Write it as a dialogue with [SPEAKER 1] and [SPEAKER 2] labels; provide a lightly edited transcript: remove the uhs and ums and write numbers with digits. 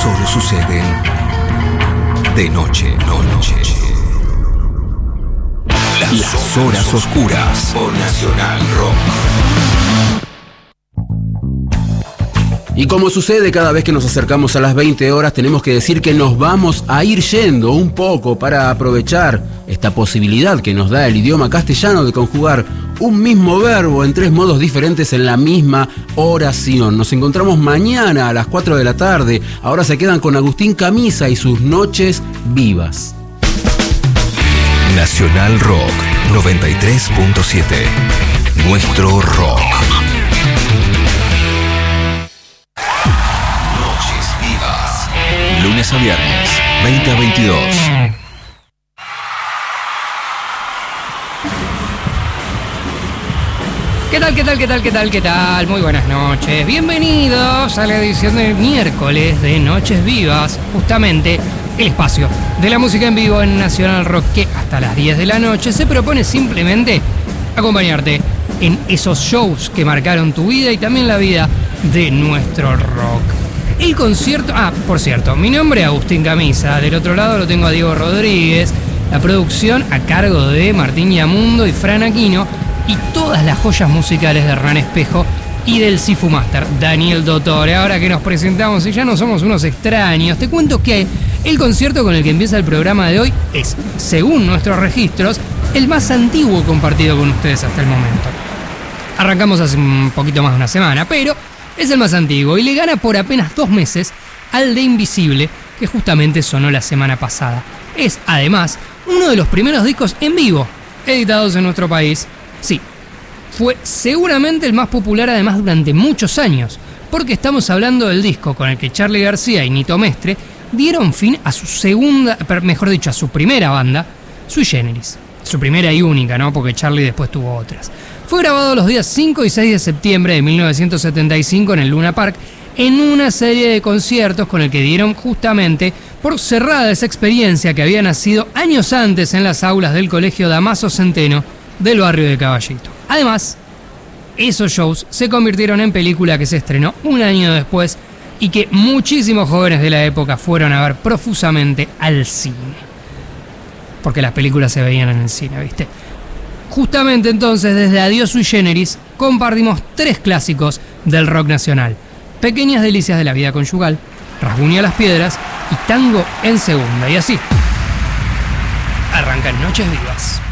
[SPEAKER 1] solo suceden de noche. Las horas oscuras por Nacional Rock.
[SPEAKER 2] Y como sucede cada vez que nos acercamos a las 20 horas, tenemos que decir que nos vamos a ir yendo un poco para aprovechar esta posibilidad que nos da el idioma castellano de conjugar un mismo verbo en 3 modos diferentes en la misma oración. Nos encontramos mañana a las 4 de la tarde. Ahora se quedan con Agustín Camisa y sus Noches Vivas.
[SPEAKER 1] Nacional Rock 93.7. Nuestro rock. Lunes a viernes, 20 a 22.
[SPEAKER 3] ¿Qué tal? Muy buenas noches. Bienvenidos a la edición del miércoles de Noches Vivas. Justamente el espacio de la música en vivo en Nacional Rock, que hasta las 10 de la noche se propone simplemente acompañarte en esos shows que marcaron tu vida y también la vida de nuestro rock. El concierto... por cierto, mi nombre es Agustín Camisa. Del otro lado lo tengo a Diego Rodríguez. La producción a cargo de Martín Yamundo y Fran Aquino. Y todas las joyas musicales de Hernán Espejo y del Sifu Master, Daniel Dottore. Ahora que nos presentamos y ya no somos unos extraños, te cuento que el concierto con el que empieza el programa de hoy es, según nuestros registros, el más antiguo compartido con ustedes hasta el momento. Arrancamos hace un poquito más de una semana, pero... es el más antiguo y le gana por apenas 2 meses al de Invisible, que justamente sonó la semana pasada. Es, además, uno de los primeros discos en vivo editados en nuestro país. Sí, fue seguramente el más popular además durante muchos años, porque estamos hablando del disco con el que Charly García y Nito Mestre dieron fin a su a su primera banda, Sui Generis. Su primera y única, ¿no? Porque Charly después tuvo otras. Fue grabado los días 5 y 6 de septiembre de 1975 en el Luna Park, en una serie de conciertos con el que dieron justamente por cerrada esa experiencia que había nacido años antes en las aulas del Colegio Damaso Centeno del barrio de Caballito. Además, esos shows se convirtieron en película que se estrenó un año después y que muchísimos jóvenes de la época fueron a ver profusamente al cine. Porque las películas se veían en el cine, ¿viste? Justamente entonces, desde Adiós Sui Generis, compartimos 3 clásicos del rock nacional: Pequeñas delicias de la vida conyugal, Rasguña a las piedras y Tango en segunda. Y así arrancan Noches Vivas.